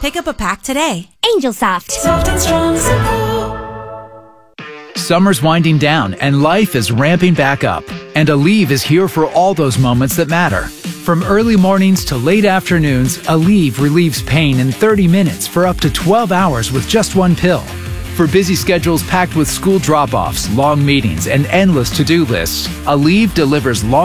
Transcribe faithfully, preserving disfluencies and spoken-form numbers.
Pick up a pack today. Angel Soft. Soft and strong, simple. Summer's winding down and life is ramping back up. And Aleve is here for all those moments that matter. From early mornings to late afternoons, Aleve relieves pain in thirty minutes for up to twelve hours with just one pill. For busy schedules packed with school drop-offs, long meetings, and endless to-do lists, Aleve delivers long